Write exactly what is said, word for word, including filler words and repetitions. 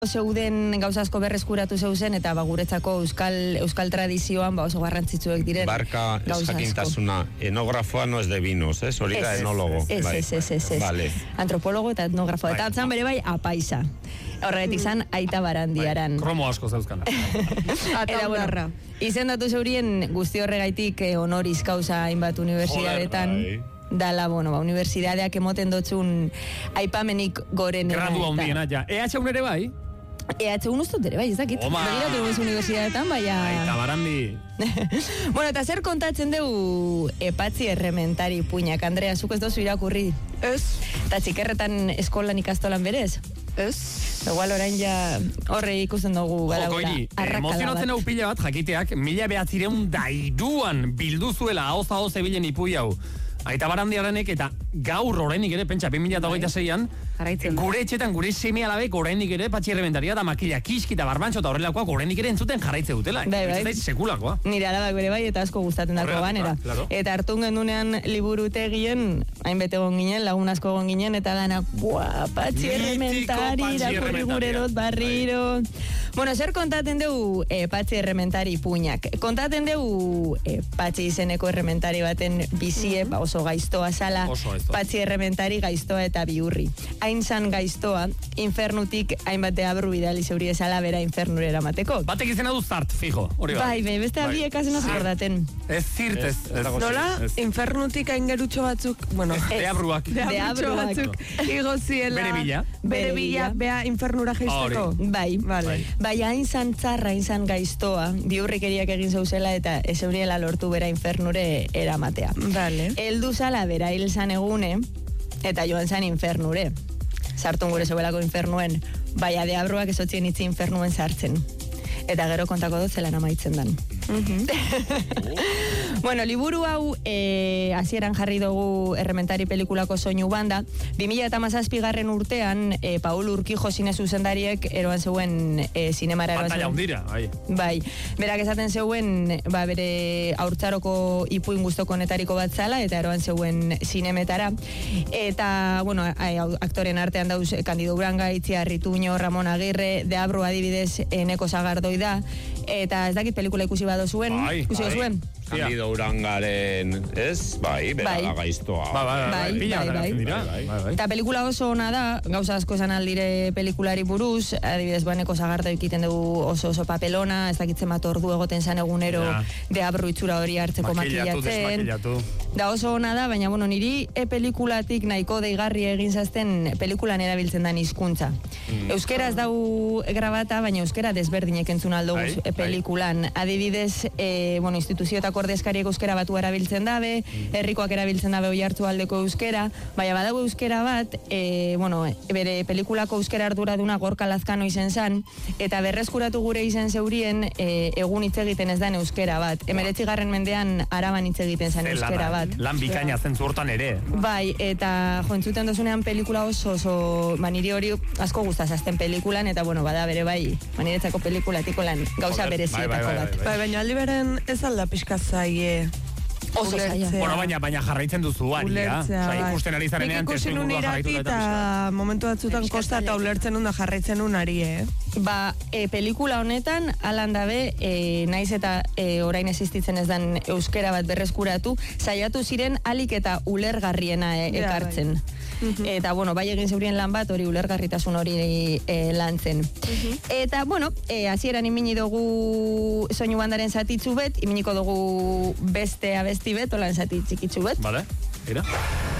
zeuden gauza asko berreskuratu zeuzen eta ba guretzako euskal euskal tradizioan ba oso garrantzitsuak diren barka esakintasuna enografoa no es de vinos, eh, hori da enólogo. Ez, ez, ez, ez, ez. Antropologo eta etnografo eta atzan bere bai apaisa. Horregatik zan Aita Barandiaran. Kromo asko zeuzkana. Eta bueno, izendatu zeurien guzti horregaitik eh, honoris causa hainbat unibertsitateetan. Dala, bueno, ba, unibertsitateak emoten dotzun aipamenik gorenena. Gradu handiena, ja. E H ere bai? E H un ustut ere bai, ez dakit. Oma! Begiratu nuen unibertsitateetan, baina... Aita Barandi. Bueno, eta zer kontatzen dugu Epatzi Errementari puinak, Andrea, zuk ez dozu irakurri? Ez. Eta txikerretan eskolan ikastolan berez? Ez. Igual orain ja horre ikusten dugu badagoela. Emozionatzen hau pila bat jakiteak, mila behatzireun dairuan bildu zuela haoz haoz ebilen ipui hau. Aita Barandiaranek eta gaur oraindik ere, pentsa, bi mila hogeita seian, gure etxetan, gure seme alabek oraindik ere Patxi Errementaria da makila kiski eta barbantxo eta horrelakoak oraindik ere entzuten jarraitze dutela. Bai, bai. Ez da sekulakoa. Nire alabak bere bai eta asko gustatzen dako banera. Claro. Eta hartu gendunean liburutegien, hainbete egon ginen, lagun asko egon ginen, eta danak, buah, Patxi Errementari, irakurri gure dut barriro. Bueno, zer kontaten dugu e, Patxi Errementari puinak? Kontaten dugu e, Patxi izeneko errementari baten bizie, ba, oso gaiztoa zala, Patxi Errementari gaiztoa eta biurri. Hain zan gaiztoa, infernutik hainbat deabru bidali zeuri ezala bera infernurera mateko. Batek izena du zart, fijo, hori bai. Bai, bai, beste abiek hazen oso gordaten. Ez zirt, ez. Nola, infernutik hain gerutxo batzuk, bueno, deabruak. Deabru batzuk, igo ziela. Bere bila. Bere bila, bea infernura geizteko. Bai, vale. Bai, hain zan txarra, hain zan gaiztoa, biurrikeriak egin zauzela eta ezeuriela lortu bera infernure eramatea. Vale. Eldu zala bera hil zan egune, eta joan zan infernure. Sartun gure zebelako infernuen, baina deabruak ezotzien itzi infernuen sartzen. Eta gero kontako dut zelan amaitzen dan. Bueno, liburu hau eh, hasieran jarri dugu Errementari pelikulako soinu banda. bi mila hamazazpi garren urtean eh, Paul Urquijo zine zuzendariek eroan zeuen eh, zinemara eroan zeuen. Pantalla hundira, bai. Bai, berak esaten zeuen ba, bere haurtzaroko ipuin guztoko netariko bat zala eta eroan zeuen zinemetara. Eta, bueno, aktoren artean dauz Candido Uranga, Itziar Rituño, Ramon Agirre, Deabru adibidez Eneko Sagardoi da. Eta ez dakit pelikula ikusi bado zuen, bai, ikusi bai. zuen. Candido Urangaren, ez? Bai, bera Bai. gaiztoa. Bai, bai, bai, pila bai, dira. bai. Bai, bai. Eta pelikula oso ona da, gauza asko esan aldire pelikulari buruz, adibidez Baneko Sagardo ikiten dugu oso oso papelona, ez dakitzen bat ordu egoten zan egunero Ja. Deabru itxura hori hartzeko Makillatu, makillatzen. desmakillatu. Da oso ona da, baina bueno, niri e pelikulatik nahiko deigarri egin zazten pelikulan erabiltzen dan hizkuntza. Mm. Euskeraz dau grabata, baina euskera desberdinek entzun aldo Bai, e pelikulan. Adibidez, e, bueno, instituziotako ordezkariek euskera batu erabiltzen dabe, herrikoak erabiltzen dabe oi hartzu aldeko euskera, baina badago euskera bat, e, bueno, bere pelikulako euskera arduraduna Gorka Lazkano izen zan, eta berreskuratu gure izen zeurien e, egun hitz egiten ez dan euskera bat. Emeretzigarren mendean Araban hitz egiten zan euskera bat. Lan bikaina zentzu hortan ere. Bai, eta jo, entzuten dozunean pelikula oso, oso, ba, niri hori asko gustazazten pelikulan, eta bueno, bada bere bai, ba, niretzako pelikulatiko lan gauza berezietako bat. Bai, baina aldi beren ez alda pixka zaie. Oso zaila. Bueno, baina, baina jarraitzen duzu aria. Ulertzea, Osa, bai. ikusten ari zarenean Nik ikusi nun testuingurua irati jarraitu eta momentu batzutan kosta eta ulertzen nun da jarraitzen nun ari, eh? Ba, e, pelikula honetan, alan dabe, e, naiz eta e, orain existitzen ez dan euskera bat berreskuratu, saiatu ziren alik eta ulergarriena e, Ja, ekartzen. bai. Eta, bueno, bai egin zeurien lan bat, hori ulergarritasun hori e, lantzen. Eta, bueno, e, hasieran imini dugu soinu bandaren zatitzu bet, iminiko dugu beste abesti bet, olan zati txikitzu bet. Vale, mira.